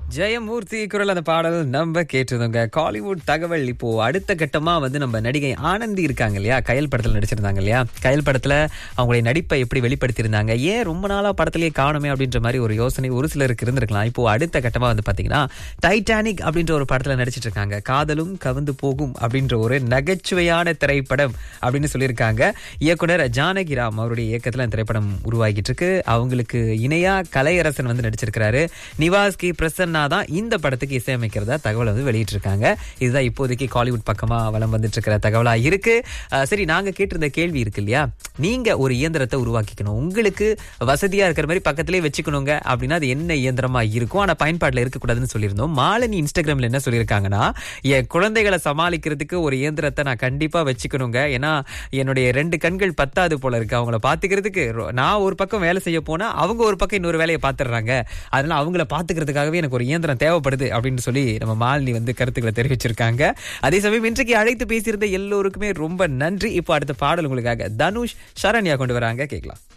ஜெயமூர்த்தி குரல் அந்த பாடல் நம்ம கேட்டிருந்தோங்க. காலிவுட் தகவல். இப்போ அடுத்த கட்டமா நம்ம நடிகை ஆனந்தி இருக்காங்க இல்லையா, கயல் படத்துல நடிச்சிருந்தாங்க இல்லையா. கயல் படத்துல அவங்களுடைய நடிப்பை எப்படி வெளிப்படுத்தியிருந்தாங்க, ஏன் ரொம்ப நாளா படத்திலேயே காணுமே அப்படின்ற மாதிரி ஒரு யோசனை ஒரு சிலருக்கு இருந்திருக்கலாம். இப்போ அடுத்த கட்டமா பாத்தீங்கன்னா டைட்டானிக் அப்படின்ற ஒரு படத்துல நடிச்சிட்டு இருக்காங்க. காதலும் கவந்து போகும் அப்படின்ற ஒரு நகைச்சுவையான திரைப்படம் அப்படின்னு சொல்லியிருக்காங்க. இயக்குனர் ஜானகிராம் அவருடைய இயக்கத்துல அந்த திரைப்படம் உருவாகிட்டு இருக்கு. அவங்களுக்கு இணையா கலையரசன் நடிச்சிருக்கிறாரு. நிவாஸ் கி பிரசன்னா தான் இந்த படத்துக்கு இசையமைக்கிறதா தகவல் வெளியிட்டு இருக்காங்க. இதுதான் இப்போதைக்கு காலிவுட் பக்கமா வலம் வந்துட்டு இருக்கிற தகவலா இருக்கு. சரி, நாங்க கேட்டிருந்த கேள்வி இருக்கு இல்லையா, நீங்க ஒரு இயந்திரத்தை உருவாக்கிக்கணும், உங்களுக்கு வசதியா இருக்கிற மாதிரி பக்கத்திலே வச்சுக்கணுங்க அப்படின்னா அது என்ன இயந்திரமா இருக்கும், ஆனா பயன்பாட்டுல இருக்கக்கூடாதுன்னு சொல்லியிருந்தோம். மாலினி இன்ஸ்டாகிராம்ல என்ன சொல்லியிருக்காங்கன்னா, என் குழந்தைகளை சமாளிக்கிறதுக்கு ஒரு இயந்திரத்தை நான் கண்டிப்பா வச்சுக்கணுங்க. ஏன்னா என்னுடைய 2 கண்கள் பத்தாது போல இருக்கு அவங்கள பாத்துக்கிறதுக்கு. நான் ஒரு பக்கம் வேலை செய்ய போனா அவங்க ஒரு பக்கம் இன்னொரு வேலையை பாத்துறாங்க. அதனால அவங்கள பாத்துக்கிறதுக்காகவே எனக்கு ஒரு இயந்திரம் தேவைப்படுது அப்படின்னு சொல்லி நம்ம மாலினி கருத்துக்களை தெரிவிச்சிருக்காங்க. அதே சமயம் இன்றைக்கு அழைத்து பேசியிருந்த எல்லோருக்குமே ரொம்ப நன்றி. இப்போ அடுத்த பாடல் உங்களுக்காக தனுஷ், சரண்யா கொண்டு வராங்க, கேட்கலாம்.